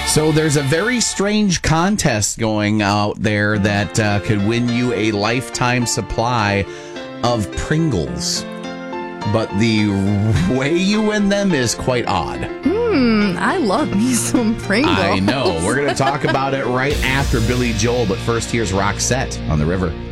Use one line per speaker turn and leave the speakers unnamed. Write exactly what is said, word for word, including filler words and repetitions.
So there's a very strange contest going out there that uh, could win you a lifetime supply of Pringles. But the way you win them is quite odd.
Hmm, I love me some Pringles.
I know. We're going to talk about it right after Billy Joel. But first, here's Roxette on the River.